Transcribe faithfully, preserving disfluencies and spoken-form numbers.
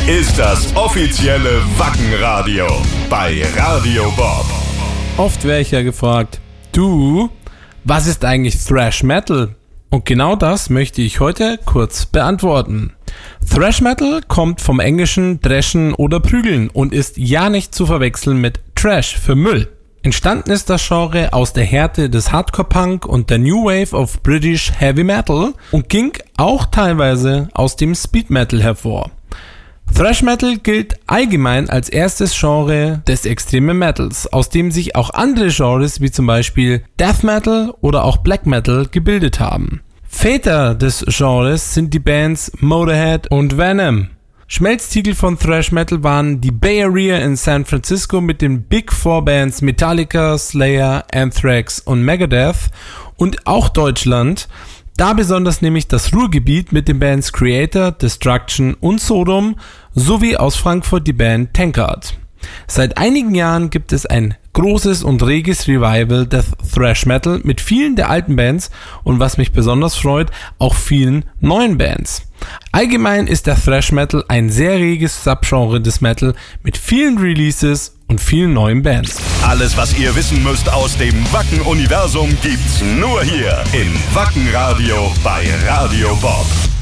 ist das offizielle Wacken-Radio bei Radio Bob. Oft wäre ich ja gefragt, du, was ist eigentlich Thrash Metal? Und genau das möchte ich heute kurz beantworten. Thrash Metal kommt vom englischen Dreschen oder Prügeln und ist ja nicht zu verwechseln mit Trash für Müll. Entstanden ist das Genre aus der Härte des Hardcore-Punk und der New Wave of British Heavy Metal und ging auch teilweise aus dem Speed Metal hervor. Thrash Metal gilt allgemein als erstes Genre des Extreme Metals, aus dem sich auch andere Genres wie zum Beispiel Death Metal oder auch Black Metal gebildet haben. Väter des Genres sind die Bands Motorhead und Venom. Schmelztiegel von Thrash Metal waren die Bay Area in San Francisco mit den Big Four Bands Metallica, Slayer, Anthrax und Megadeth und auch Deutschland, da besonders nämlich das Ruhrgebiet mit den Bands Creator, Destruction und Sodom sowie aus Frankfurt die Band Tankard. Seit einigen Jahren gibt es ein großes und reges Revival des Thrash Metal mit vielen der alten Bands und was mich besonders freut, auch vielen neuen Bands. Allgemein ist der Thrash Metal ein sehr reges Subgenre des Metal mit vielen Releases und vielen neuen Bands. Alles, was ihr wissen müsst aus dem Wacken-Universum, gibt's nur hier in Wacken Radio bei Radio Bob.